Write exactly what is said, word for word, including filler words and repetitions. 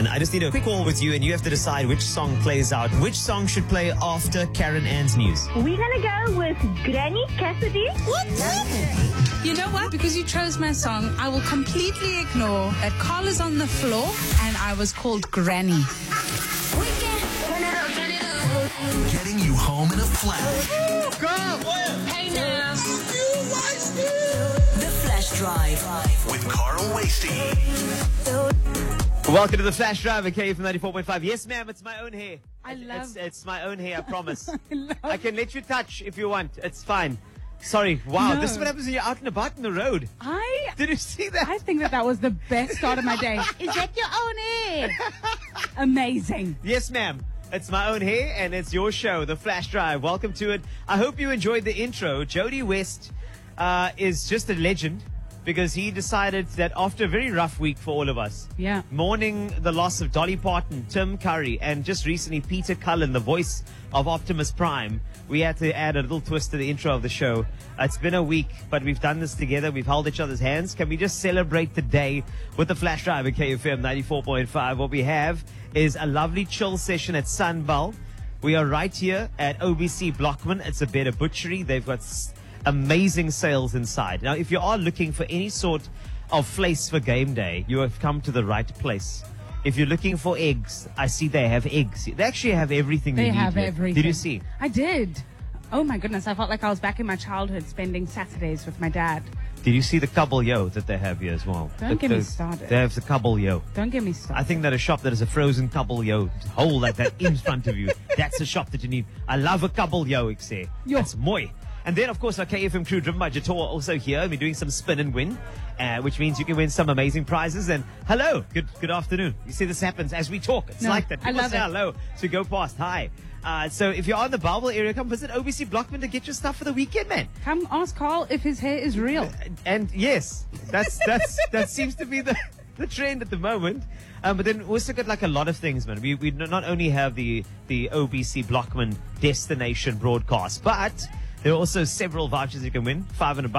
And I just need a quick call with you, and you have to decide which song plays out. Which song should play after Karen Ann's news? We're gonna go with Granny Cassidy. What? You know what? Because you chose my song, I will completely ignore that Carl is on the floor and I was called Granny. Getting you home in a flash. Hey now. The Flash Drive with Carl Wasty. Welcome to the Flash Drive, K F M ninety-four point five. Yes, ma'am, it's my own hair. I love- It's, it's my own hair, I promise. I love- I can let you touch if you want. It's fine. Sorry. Wow, No. this is what happens when you're out and about in the road. I Did you see that? I think that that was the best start of my day. Is that your own hair? Amazing. Yes, ma'am. It's my own hair, and it's your show, The Flash Drive. Welcome to it. I hope you enjoyed the intro. Jody West uh, is just a legend because he decided that after a very rough week for all of us, Yeah. mourning the loss of Dolly Parton, Tim Curry, and just recently Peter Cullen, the voice of Optimus Prime, we had to add a little twist to the intro of the show. Uh, it's been a week, but we've done this together. We've held each other's hands. Can we just celebrate the day with the Flash Drive at K F M ninety-four point five? What we have is a lovely chill session at Sunbell. We are right here at O B C Blockman. It's a better butchery. They've got s- amazing sales inside. Now, if you are looking for any sort of place for game day, you have come to the right place. If you're looking for eggs, I see they have eggs. They actually have everything They you need have here. everything. Did you see? I did. Oh my goodness, I felt like I was back in my childhood spending Saturdays with my dad. Did you see the kabeljo that they have here as well? Don't The- get me the- started. They have the kabeljo. Don't get me started. I think that a shop that has a frozen kabeljo hole like that in front of you, that's a shop that you need. I love a kabeljo, ek sê. Yo. That's mooi. And then, of course, our K F M crew, driven by Jator, also here. We're doing some spin and win, uh, which means you can win some amazing prizes. And hello, good good afternoon. You see, this happens as we talk. It's No, like that. I People love say it. hello to go past. Hi. Uh, so if you're on the Bellville area, come visit O B C Blockman to get your stuff for the weekend, man. Come ask Carl if his hair is real. And yes, that's that's that seems to be the the trend at the moment. Um, but then we also got like a lot of things, man. We we not only have the the O B C Blockman destination broadcast, but there are also several vouchers you can win. Five and a